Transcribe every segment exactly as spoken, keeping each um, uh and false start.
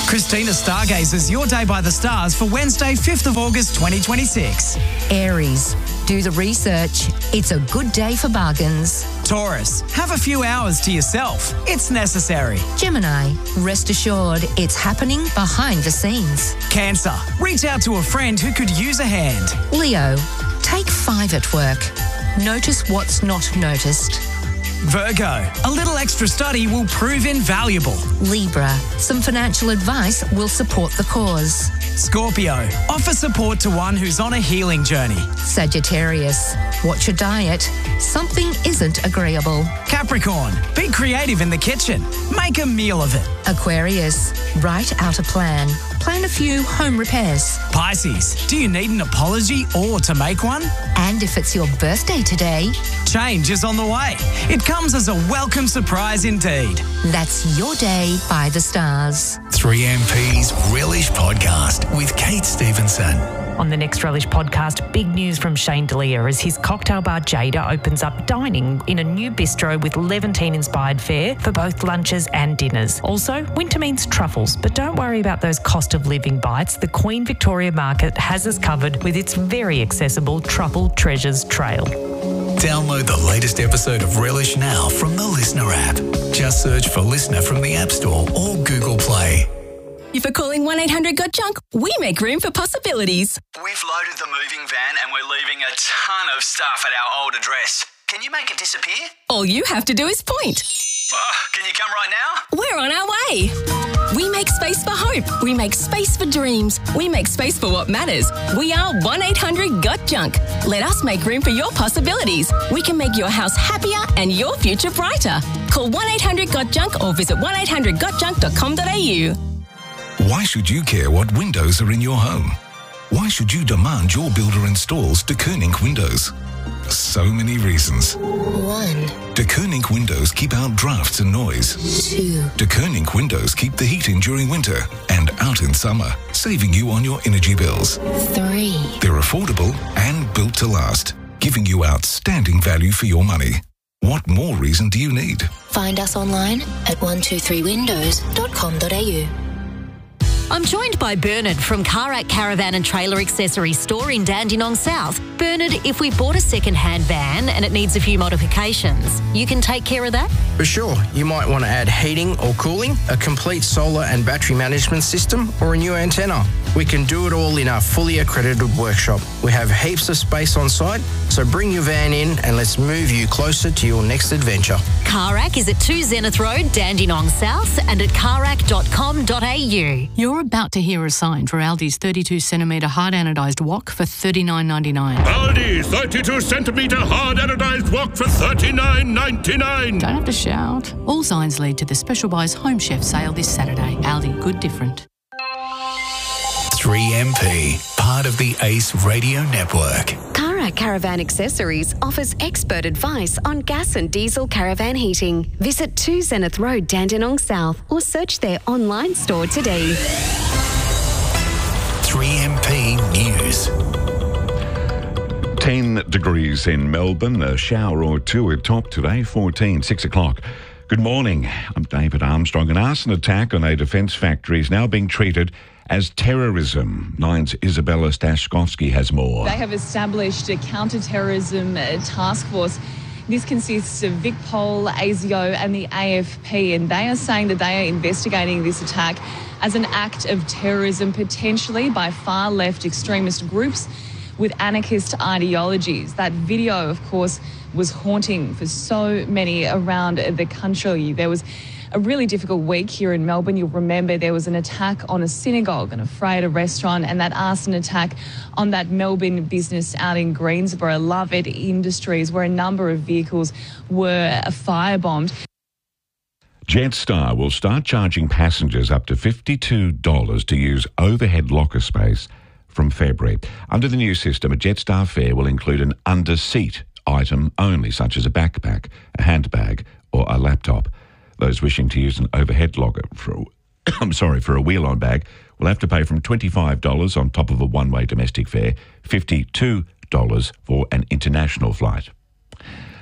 Christina Stargazer's Your Day by the Stars for Wednesday, fifth of August, twenty twenty-six. Aries, do the research. It's a good day for bargains. Taurus, have a few hours to yourself. It's necessary. Gemini, rest assured it's happening behind the scenes. Cancer, reach out to a friend who could use a hand. Leo, take five at work. Notice what's not noticed. Virgo, a little extra study will prove invaluable. Libra, some financial advice will support the cause. Scorpio, offer support to one who's on a healing journey. Sagittarius, watch your diet. Something isn't agreeable. Capricorn, be creative in the kitchen. Make a meal of it. Aquarius, write out a plan. Plan a few home repairs. Pisces, do you need an apology or to make one? And if it's your birthday today, change is on the way. It comes as a welcome surprise indeed. That's Your Day by the Stars. three M P's Relish Podcast with Kate Stevenson. On the next Relish podcast, big news from Shane D'Elia as his cocktail bar Jada opens up dining in a new bistro with Levantine-inspired fare for both lunches and dinners. Also, winter means truffles, but don't worry about those cost of living bites. The Queen Victoria Market has us covered with its very accessible Truffle Treasures Trail. Download the latest episode of Relish now from the Listener app. Just search for Listener from the App Store or Google Play. If you're calling one eight hundred got junk, we make room for possibilities. We've loaded the moving van and we're leaving a ton of stuff at our old address. Can you make it disappear? All you have to do is point. Oh, can you come right now? We're on our way. We make space for hope. We make space for dreams. We make space for what matters. We are one eight hundred got junk. Let us make room for your possibilities. We can make your house happier and your future brighter. Call one eight hundred got junk or visit one eight hundred got junk dot com dot a u. Why should you care what windows are in your home? Why should you demand your builder installs De Koning windows? So many reasons. One. De Koning windows keep out drafts and noise. Two. De Koning windows keep the heat in during winter and out in summer, saving you on your energy bills. Three. They're affordable and built to last, giving you outstanding value for your money. What more reason do you need? Find us online at one two three windows dot com dot a u. I'm joined by Bernard from Karak Caravan and Trailer Accessory Store in Dandenong South. Bernard, if we bought a second-hand van and it needs a few modifications, you can take care of that? For sure. You might want to add heating or cooling, a complete solar and battery management system, or a new antenna. We can do it all in our fully accredited workshop. We have heaps of space on site, so bring your van in and let's move you closer to your next adventure. Karak is at two Zenith Road, Dandenong South, and at karak dot com dot a u. You're about to hear a sign for Aldi's thirty-two centimetre hard anodised wok for thirty-nine ninety-nine. Aldi thirty-two centimetre hard anodised wok for thirty-nine ninety-nine. Don't have to shout. All signs lead to the Special Buys Home Chef sale this Saturday. Aldi, good different. three M P, part of the Ace Radio Network. Karak Caravan Accessories offers expert advice on gas and diesel caravan heating. Visit two Zenith Road, Dandenong South, or search their online store today. three M P News. ten degrees in Melbourne, a shower or two at top today, fourteen, six o'clock. Good morning, I'm David Armstrong. An arson attack on a defence factory is now being treated as terrorism. Nine's Isabella Stashkovsky has more. They have established a counter-terrorism task force. This consists of VicPol, A S I O and the A F P, and they are saying that they are investigating this attack as an act of terrorism, potentially by far-left extremist groups with anarchist ideologies. That video, of course, was haunting for so many around the country. There was a really difficult week here in Melbourne. You'll remember there was an attack on a synagogue, an Ephrata restaurant, and that arson attack on that Melbourne business out in Greensboro, Lovett Industries, where a number of vehicles were firebombed. Jetstar will start charging passengers up to fifty-two dollars to use overhead locker space from February. Under the new system, a Jetstar fare will include an under-seat item only, such as a backpack, a handbag, or a laptop. Those wishing to use an overhead locker for, I'm sorry, for a wheel-on bag will have to pay from twenty-five dollars on top of a one-way domestic fare, fifty-two dollars for an international flight.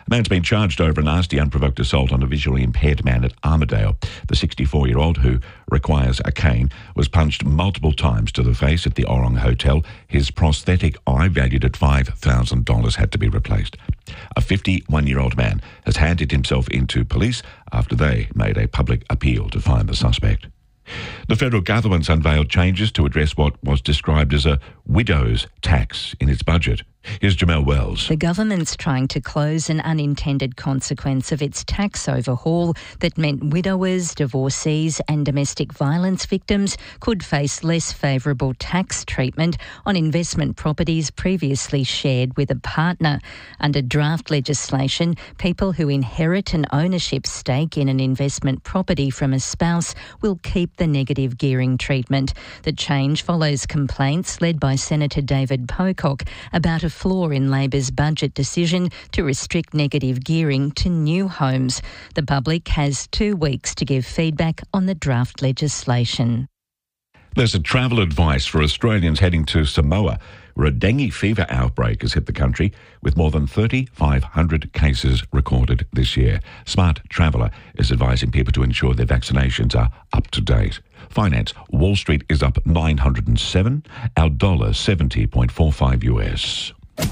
A man's been charged over a nasty unprovoked assault on a visually impaired man at Armidale. The sixty-four-year-old, who requires a cane, was punched multiple times to the face at the Orong Hotel. His prosthetic eye, valued at five thousand dollars, had to be replaced. A fifty-one-year-old man has handed himself into police after they made a public appeal to find the suspect. The federal government's unveiled changes to address what was described as a widow's tax in its budget. Here's Jamel Wells. The government's trying to close an unintended consequence of its tax overhaul that meant widowers, divorcees and domestic violence victims could face less favourable tax treatment on investment properties previously shared with a partner. Under draft legislation, people who inherit an ownership stake in an investment property from a spouse will keep the negative gearing treatment. The change follows complaints led by Senator David Pocock about a flaw in Labor's budget decision to restrict negative gearing to new homes. The public has two weeks to give feedback on the draft legislation. There's a travel advice for Australians heading to Samoa, where a dengue fever outbreak has hit the country, with more than three thousand five hundred cases recorded this year. Smart Traveller is advising people to ensure their vaccinations are up to date. Finance, Wall Street is up nine hundred seven, our dollar seventy point four five U S.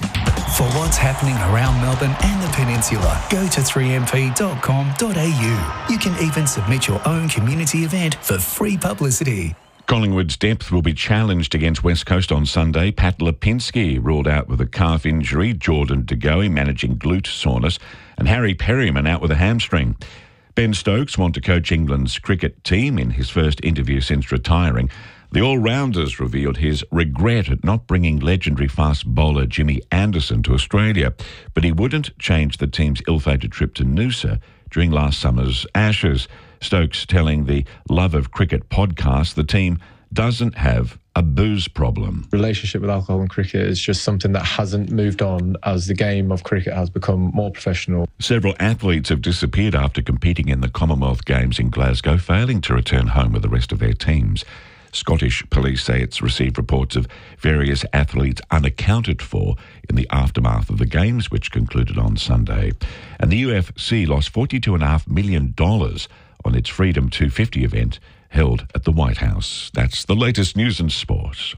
For what's happening around Melbourne and the Peninsula, go to three m p dot com dot a u. You can even submit your own community event for free publicity. Collingwood's depth will be challenged against West Coast on Sunday. Pat Lipinski ruled out with a calf injury, Jordan De Goey managing glute soreness, and Harry Perryman out with a hamstring. Ben Stokes wants to coach England's cricket team in his first interview since retiring. The all-rounders revealed his regret at not bringing legendary fast bowler Jimmy Anderson to Australia, but he wouldn't change the team's ill-fated trip to Noosa during last summer's Ashes. Stokes telling the Love of Cricket podcast the team doesn't have a booze problem. Relationship with alcohol and cricket is just something that hasn't moved on as the game of cricket has become more professional. Several athletes have disappeared after competing in the Commonwealth Games in Glasgow, failing to return home with the rest of their teams. Scottish police say it's received reports of various athletes unaccounted for in the aftermath of the Games, which concluded on Sunday. And the U F C lost forty-two point five million dollars on its Freedom two fifty event held at the White House. That's the latest news and sport.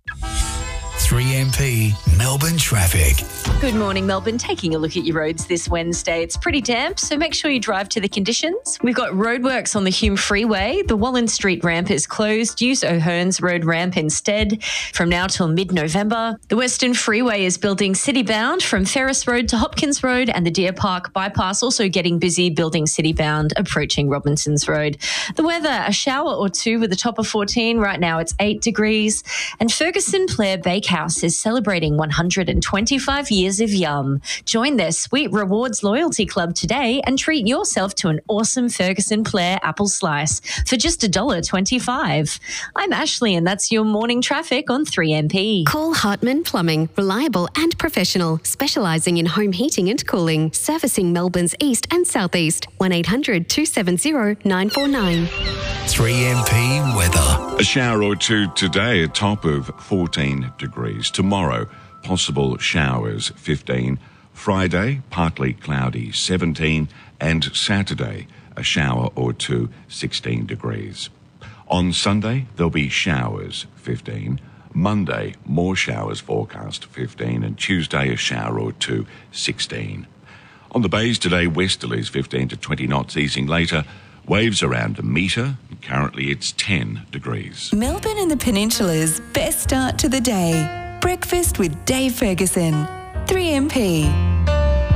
three M P Melbourne traffic. Good morning, Melbourne. Taking a look at your roads this Wednesday. It's pretty damp, so make sure you drive to the conditions. We've got roadworks on the Hume Freeway. The Wallen Street ramp is closed. Use O'Hearns Road ramp instead from now till mid-November. The Western Freeway is building city-bound from Ferris Road to Hopkins Road, and the Deer Park bypass also getting busy building city-bound approaching Robinsons Road. The weather, a shower or two with a top of fourteen. Right now it's eight degrees. And Ferguson Blair Bakehouse is celebrating one hundred twenty-five years of yum. Join their Sweet Rewards Loyalty Club today and treat yourself to an awesome Ferguson Blair apple slice for just one dollar twenty-five. I'm Ashley and that's your morning traffic on three M P. Call Hartman Plumbing, reliable and professional, specialising in home heating and cooling, servicing Melbourne's east and southeast. one eight hundred two seven zero nine four nine. three M P weather. A shower or two today, a top of fourteen degrees. Tomorrow, possible showers, fifteen. Friday, partly cloudy, seventeen. And Saturday, a shower or two, sixteen degrees. On Sunday, there'll be showers, fifteen. Monday, more showers forecast, fifteen. And Tuesday, a shower or two, sixteen. On the bays today, westerlies, fifteen to twenty knots, easing later. Waves around a metre. Currently, it's ten degrees. Melbourne and the Peninsula's best start to the day. Breakfast with Dave Ferguson. three M P.